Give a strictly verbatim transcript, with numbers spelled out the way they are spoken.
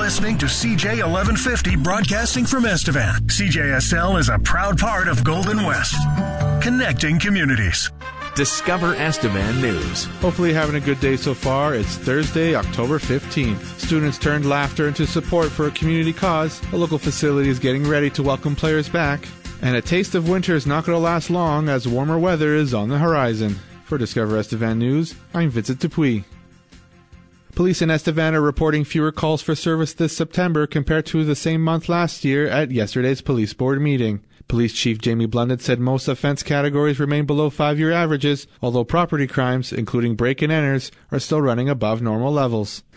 listening to C J eleven fifty broadcasting from Estevan. C J S L is a proud part of Golden West, connecting communities. Discover Estevan News. Hopefully having a good day so far. It's Thursday, October fifteenth. Students turned laughter into support for a community cause. A local facility is getting ready to welcome players back. And a taste of winter is not going to last long as warmer weather is on the horizon. For Discover Estevan News, I'm Vincent Dupuis. Police in Estevan are reporting fewer calls for service this September compared to the same month last year at yesterday's police board meeting. Police Chief Jamie Blundett said most offense categories remain below five-year averages, although property crimes, including break-and-enters, are still running above normal levels.